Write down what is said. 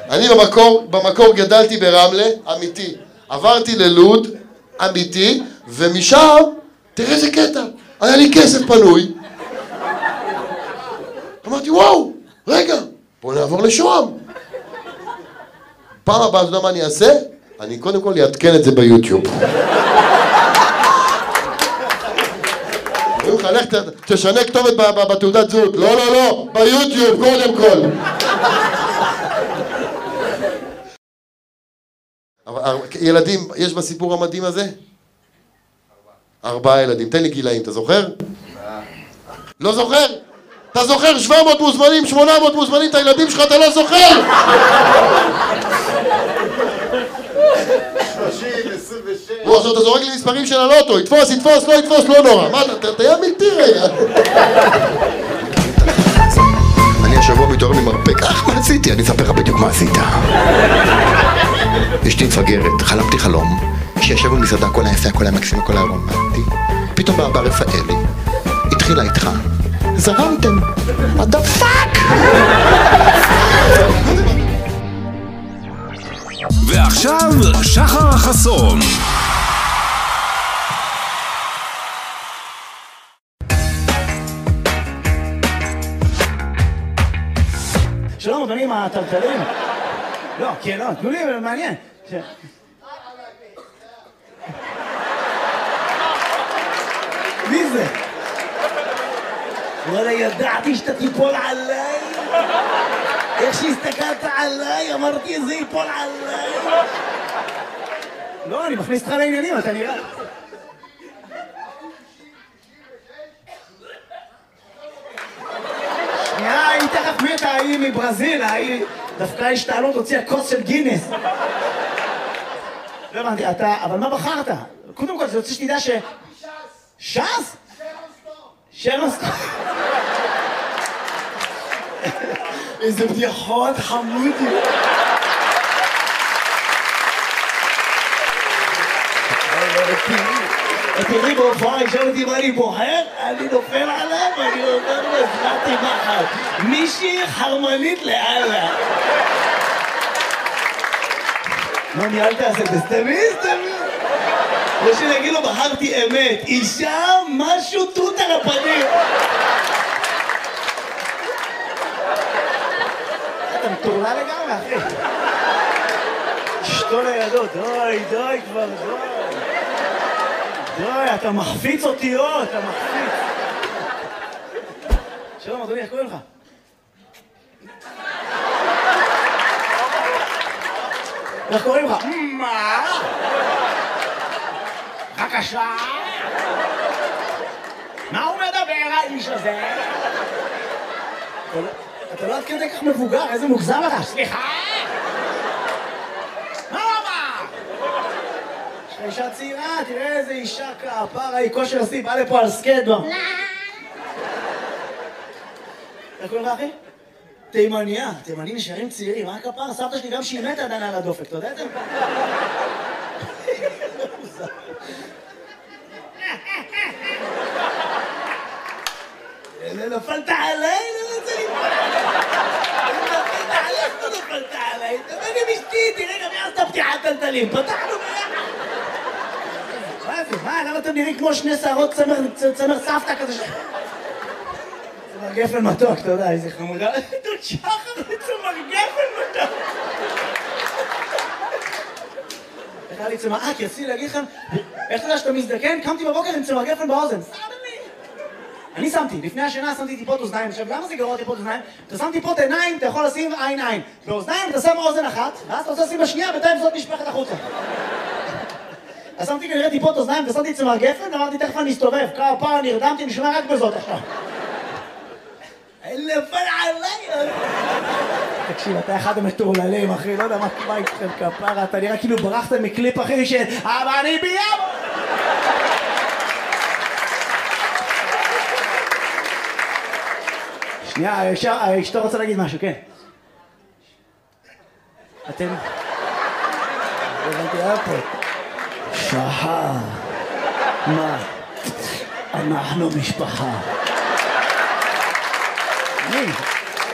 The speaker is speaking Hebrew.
אני במקור גדלתי ברמלה, אמיתי. עברתי ללוד, אמיתי, ומשם, תראה איזה קטע, היה לי כסף פנוי. אמרתי, וואו, רגע, בוא נעבור לשוהם. פעם הבאה, אתה יודע מה אני אעשה? אני קודם כל אעדכן את זה ביוטיוב. לך תשנה כתובת בתעודת זהות. לא, לא, לא, ביוטיוב קודם כל. ילדים, יש בסיפור המדהים הזה? 4 ילדים. תן לי גילאים, אתה זוכר? לא זוכר? אתה זוכר 700 מוזמנים, 800 מוזמנים, את הילדים שלך אתה לא זוכר? 30, 26. עכשיו אתה זורק לי מספרים של הלוטו, יתפוס, יתפוס, לא יתפוס, לא נורא. מה, אתה תהיה אמיתי רגע. אני השבוע מתעורר ממרפק. מה עשיתי? אני אספר לך בדיוק מה עשית. אשתי מפגרת, חלמתי חלום שישב במסעדה, הכל היה יפה, הכל היה מקסים, הכל היה רומנטי. פתאום בא רפאלי, התחילה איתך. זרמתם. What the fuck? ועכשיו שחר החסון. שלום אדונים הטלטלים. לא, כן, לא, תנו לי, מעניין. מי זה? וואלה, ידעתי שאתה תיפול עליי. איך שהסתכלת עליי, אמרתי זה ייפול עליי. לא, אני מכניס אותך לעניינים, אתה נראה. שנייה, היא תכף מתה, היא מברזיל, היא דווקא השתעלות הוציאה כוס של גינס. לא הבנתי, אתה, אבל מה בחרת? קודם כל, זה רוצה שתדע ש... ש"ס? שרון סטון. איזה בדיחות חמודי. תראי בהופעה, ישאל אותי מה אני בוחר, אני נופל עליו ואני אומר לו, הזלעתי מחר. מישהי חרמנית לאללה. מה ניהלת עשה? תסתמי. או שנגיד לו, בחרתי אמת. אישה, משהו תות על הפנים. אתה מטורלל לגמרי, אחי. אשתו לידו, די כבר, די, אתה מחפיץ אותיות, אתה מחפיץ. שלום, אדוני, איך קוראים לך? איך קוראים לך? מה? בבקשה? מה הוא מדבר, האיש הזה? אתה לא עד כדי כך מבוגר, איזה מוגזם אתה? סליחה? מה הוא אמר? יש לך אישה צעירה, תראה איזה אישה כפרה, היא כושר עשי, בא לפה על סקייטבורד. איך קוראים לך, אחי? תימניה, תימנים נשארים צעירים, מה הכפרה? סבתא שלי גם שהיא מתה עדיין על הדופק, אתה יודע את זה? נפלת עליי, לא רוצה ליפול עליי. נפלת עליי, לא נפלת עליי. תביא עם אשתי, תראה גם יעשת פתיחת טלטלים. פתחנו ביחד. מה זה? מה? למה אתם נראים כמו שני שערות צמר סבתא כזה ש... צמר גפן מתוק, אתה יודע, איזה חמודה. דוד שחר לצמר גפן מתוק. איך היה לי צמר... כי רציתי להגיד לכם, איך אתה יודע שאתה מזדקן? קמתי בבוקר עם צמר גפן באוזן. אני שמתי, לפני השינה שמתי טיפות אוזניים. עכשיו, למה זה גרוע טיפות אוזניים? אתה שם טיפות עיניים, אתה יכול לשים עין. באוזניים אתה שם אוזן אחת, ואז אתה רוצה לשים בשנייה, בינתיים זאת נשפכת החוצה. אז שמתי כנראה טיפות אוזניים, ושמתי צמר גפן, ואמרתי, תכף אני אסתובב. כמה נרדמתי, אני שומע רק בזאת עכשיו. נפל עליי! תקשיב, אתה אחד המטורללים, אחי, לא יודע מה איתכם כפרה, אתה נראה כאילו ברחת מקליפ אחי של אבל אני ביום! שנייה, אשתו רוצה להגיד משהו, כן. אתם... הבנתי איפה. שחר. מה? אנחנו משפחה. מי?